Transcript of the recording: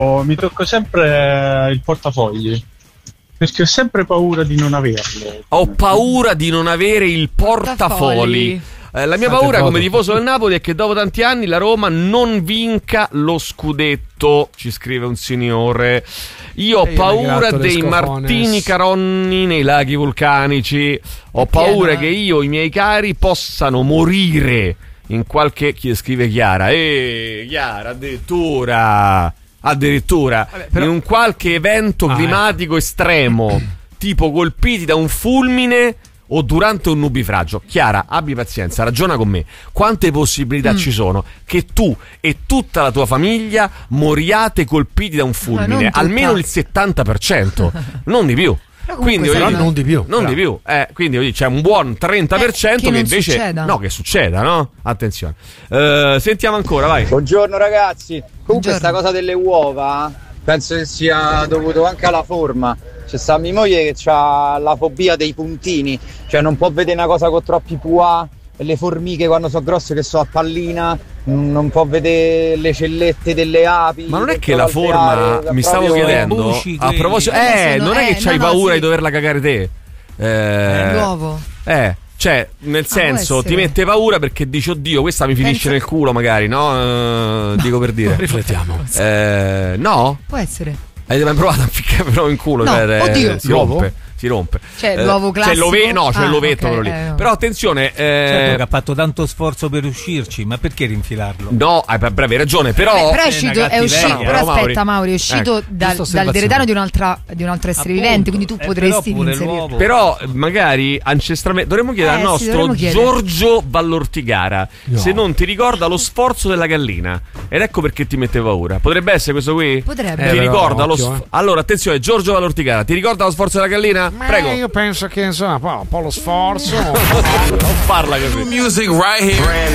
mi tocco sempre il portafogli. Perché ho sempre paura di non averlo. Ho paura di non avere il portafogli. La mia paura come tifoso del Napoli è che dopo tanti anni la Roma non vinca lo scudetto, ci scrive un signore. Io ho paura dei Martini Caronni nei laghi vulcanici. Ho paura che io e i miei cari possano morire in qualche... Chi scrive Chiara? Chiara, addirittura Vabbè, però... in un qualche evento climatico estremo, tipo colpiti da un fulmine o durante un nubifragio. Chiara, abbi pazienza, ragiona con me. Quante possibilità ci sono che tu e tutta la tua famiglia moriate colpiti da un fulmine? Almeno il 70%, non di più. Quindi non di più. Non di più. Quindi c'è un buon 30% che invece succeda. No, che succeda, no? Attenzione. Sentiamo ancora, vai. Buongiorno ragazzi. Comunque sta cosa delle uova penso che sia dovuto anche alla forma. C'è sta mia moglie che ha la fobia dei puntini, cioè non può vedere una cosa con troppi pois, le formiche quando sono grosse che sono a pallina, non può vedere le cellette delle api. Ma non è che la forma, mi stavo chiedendo, a proposito, non è che c'hai paura di doverla cagare te. L'uovo. Cioè, nel senso, ti mette paura perché dici, oddio, questa mi finisce nel culo magari, no? Dico per dire. Riflettiamo. No? Può essere. Avete mai provato a ficcare però in culo? No, oddio. Si rompe. Cioè l'uovo classico? C'è l'ovetto quello lì. No. Però attenzione, certo che ha fatto tanto sforzo per uscirci, ma perché rinfilarlo? No, hai ragione, però è uscito, però aspetta Mauri, è uscito dal deretano di un'altra essere vivente, quindi tu potresti inserirlo. Però magari ancestralmente dovremmo chiedere al nostro Giorgio Vallortigara se non ti ricorda lo sforzo della gallina. Ed ecco perché ti mette paura. Potrebbe essere questo qui? Potrebbe. Ti ricorda Allora, attenzione, Giorgio Vallortigara, ti ricorda lo sforzo della gallina? Prego. Io penso che insomma un po' lo sforzo. Non parla così. Music right here.